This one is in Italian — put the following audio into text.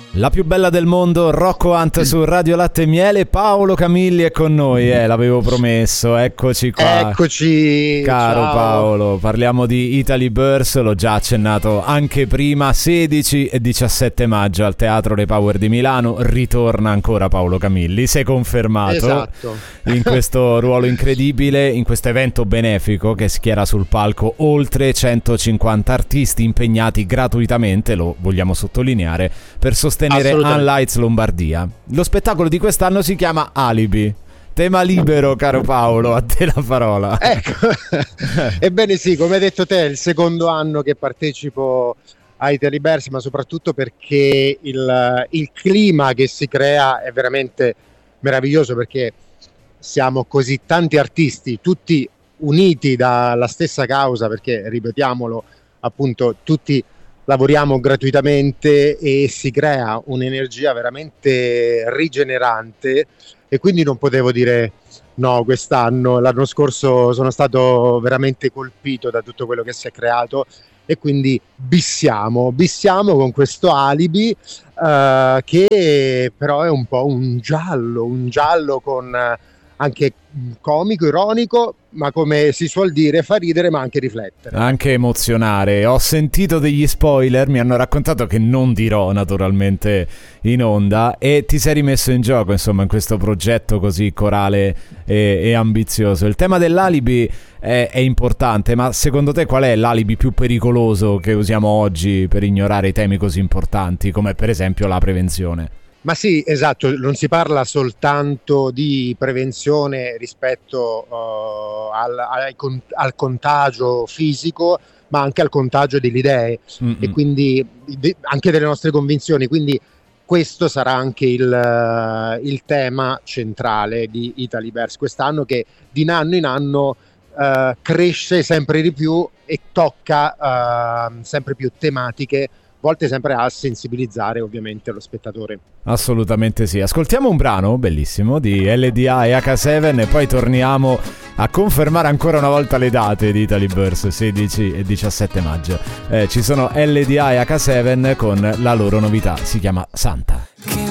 La più bella del mondo, Rocco Hunt su Radio Latte e Miele. Paolo Camilli è con noi, l'avevo promesso, eccoci qua. Eccoci, caro ciao. Paolo, parliamo di Italy Burst, l'ho già accennato anche prima, 16 e 17 maggio al Teatro Repower di Milano, ritorna ancora Paolo Camilli, sei confermato. Esatto. In questo ruolo incredibile, in questo evento benefico che schiera sul palco oltre 150 artisti impegnati gratuitamente, lo vogliamo sottolineare, per sostenere Unlights Lombardia. Lo spettacolo di quest'anno si chiama Alibi. Tema libero, caro Paolo, a te la parola. Ecco, ebbene sì, come hai detto te, è il secondo anno che partecipo a Italy Burst, ma soprattutto perché il clima che si crea è veramente meraviglioso, perché siamo così tanti artisti, tutti uniti dalla stessa causa, perché, ripetiamolo, appunto, tutti lavoriamo gratuitamente e si crea un'energia veramente rigenerante, e quindi non potevo dire no quest'anno. L'anno scorso sono stato veramente colpito da tutto quello che si è creato, e quindi bissiamo con questo Alibi, che però è un po' un giallo con anche comico, ironico, ma come si suol dire fa ridere ma anche riflettere. Anche emozionare. Ho sentito degli spoiler, mi hanno raccontato che non dirò naturalmente in onda, e ti sei rimesso in gioco insomma in questo progetto così corale e ambizioso. Il tema dell'alibi è importante, ma secondo te qual è l'alibi più pericoloso che usiamo oggi per ignorare i temi così importanti come per esempio la prevenzione? Ma sì, esatto, non si parla soltanto di prevenzione rispetto al contagio fisico, ma anche al contagio delle idee e quindi anche delle nostre convinzioni. Quindi questo sarà anche il tema centrale di Italy Burst quest'anno, che di anno in anno cresce sempre di più e tocca sempre più tematiche, volte sempre a sensibilizzare ovviamente lo spettatore. Assolutamente sì. Ascoltiamo un brano bellissimo di LDA e H7 e poi torniamo a confermare ancora una volta le date di Italy Burst, 16 e 17 maggio. Ci sono LDA e H7 con la loro novità, si chiama Santa.